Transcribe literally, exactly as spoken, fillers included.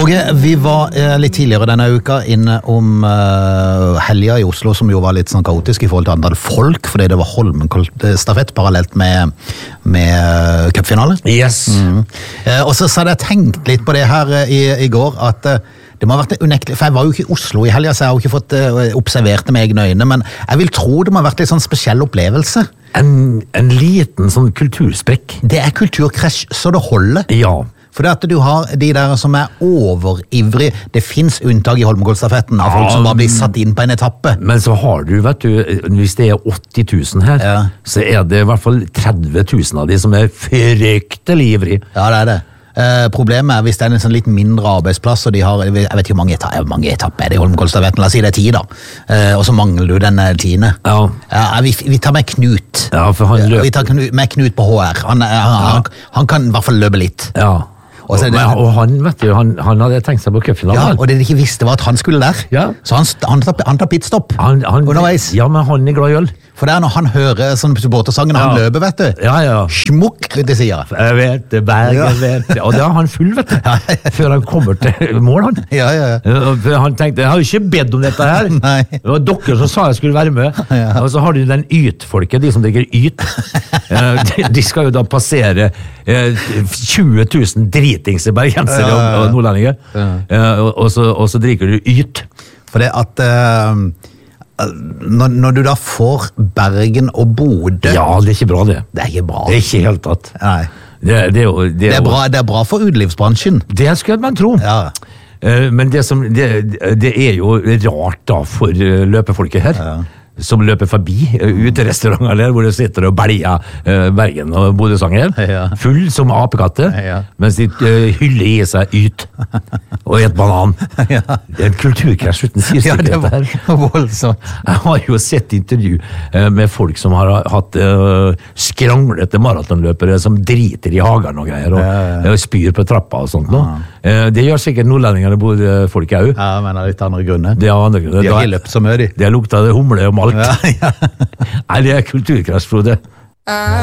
Åge, vi var eh, litt tidligere denne uka inne om eh, helga i Oslo, som jo var litt sånn kaotisk i forhold til antall folk, fordi det var Holmenkollstafett parallelt med, med uh, cupfinale. Yes. Mm. Eh, og så hadde jeg tenkt litt på det her eh, i, i går, at eh, det må ha vært unektelig, for jeg var jo ikke i Oslo i helga, så jeg har jo ikke fått uh, observert det med egne øyne, men jeg vil tro det må ha vært litt sånn spesiell opplevelse. En, en liten sånn kultursprekk. Det er kulturkrasj, så det holder. Ja. For det at du har de der som er overivrig, det finnes unntak i Holmenkollstafetten av folk som bare blir satt inn på en etappe. Men så har du, vet du, hvis det er åtti tusen her, ja. Så er det i hvert fall tretti tusen av de som er fryktelig ivrig. Ja, det er det. Eh, problemet er hvis det er en sånn litt mindre arbeidsplass, og de har, jeg vet ikke hvor mange, eta, mange etapper er det i Holmenkollstafetten, la oss si det er ti da, eh, og så mangler du den tiende. Ja. Ja, vi, vi tar med Knut. Ja, for han løper. Vi tar med Knut på H R. Han, han, ja. han, han kan i hvert fall løpe litt. Ja. Og, og, det, men, og han, vet du, han, han hadde tenkt seg på cupfinalen. Ja, og det de ikke visste var at han skulle der. Ja. Så han, han, han tar pitstop han, han, underveis. Ja, men han er glad i øl. For det er når han hører sånn supportersangen, ja. Han løper, vet du. Ja, ja. Smukk ut i siden. Jeg vet det, berg, jeg vet det. Og da er han full, vet du. Ja, ja. Før han kommer til mål, han. Ja, ja, ja. Han tenkte, jeg har jo ikke bedt om dette her. Nei. Det var dere som sa jeg skulle være med. Ja. Og så har du den yt-folket, de som drikker yt. de, de skal jo da passere tjue tusen dritings bergensere ja, ja, ja. Og nordlendinger. Ja. Og, og, så, og så drikker du yt. For det at... Uh... Når, når du da får Bergen og Bodø. Ja, det er ikke bra det. Det er ikke bra. Det er ikke helt tatt. Nei. Det, det, er, det, er, det, er bra, det er bra for utelivsbransjen. Det skulle man tro. Ja. Men det, som, det, det er jo rart da for løpefolket her. Ja. Som løper forbi uterestauranter der, hvor de sitter og belger uh, Bergen og Bodø-sanger, ja. Full som apekatte, ja. Mens de uh, hyller i seg yt og et banan. Ja. Det er en kulturkrasj uten sidestykke. Ja, det var voldsomt. Jeg har jo sett intervju uh, med folk som har hatt uh, skranglete maratonløpere som driter i hagen og greier, og, ja, ja. Og spyr på trappa og sånt. Ja. Uh, det gjør sikkert nordlendinger og Bodø-folk også. Ja, men det er litt andre grunner. Det er andre grunner. De har ikke løpt så mye, de. Det lukter humle og malt. Ja, ja. Nei, det er kulturkrasj, Frode.